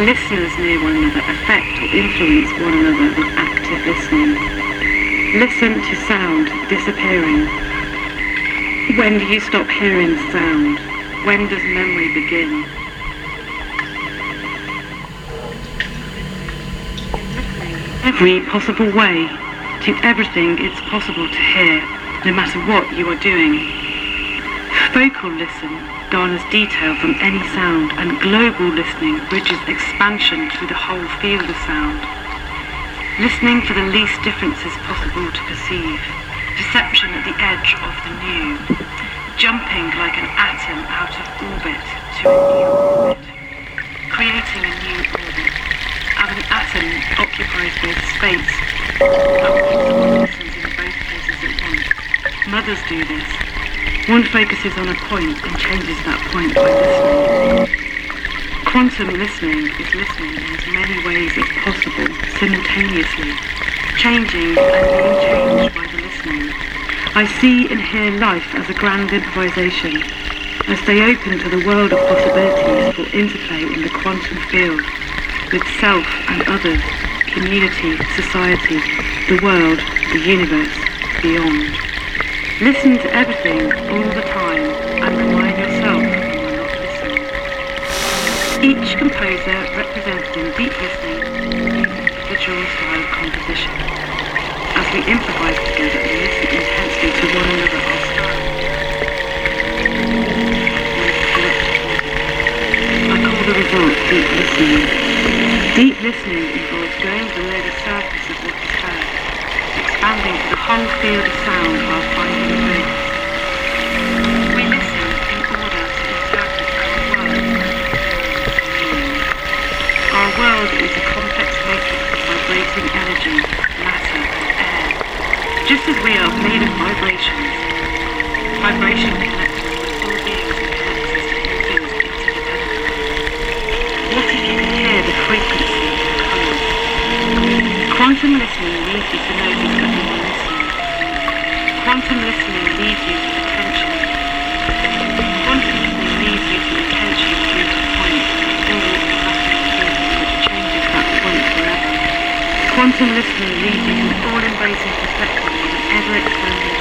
Listeners near one another affect or influence one another with active listening. Listen to sound disappearing. When do you stop hearing sound? When does memory begin? Every possible way, to everything it's possible to hear, no matter what you are doing. Focal listen garners detail from any sound, and global listening bridges expansion through the whole field of sound. Listening for the least differences possible to perceive. Perception at the edge of the new. Jumping like an atom out of orbit to a new orbit. Creating a new orbit. As an atom occupies both space, but also listens in both places at once. Mothers do this. One focuses on a point and changes that point by listening. Quantum listening is listening in as many ways as possible, simultaneously, changing and being changed by the listening. I see and hear life as a grand improvisation. I stay open to the world of possibilities for interplay in the quantum field, with self and others, community, society, the world, the universe, beyond. Listen to everything all the time and remind yourself when you're not listening. Each composer represented in deep listening is an individual style of composition. As we improvise together and listen intensely to one another, our style I call the result deep listening. Deep listening involves going below the surface of what is heard, expanding to the whole field of sound while finding a place. We listen in order to interpret our world. Our world is a complex matrix of vibrating energy, matter, air. Just as we are made of vibrations, vibration connects us with all beings and connects us to all things interdependently. What if you can hear the frequency of the colours? Quantum listening leads you to notice that you are listening. Quantum listening leads you to attention. Quantum listening leads you to attention through the point, all plastic field which changes that point forever. Quantum listening leads you to an all-embracing perspective of an ever-expanding